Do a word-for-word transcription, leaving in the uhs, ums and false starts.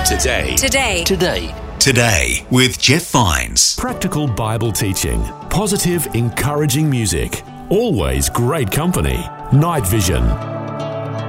Today. Today. Today. Today with Jeff Vines. Practical Bible teaching, positive, encouraging music, always great company. Night Vision.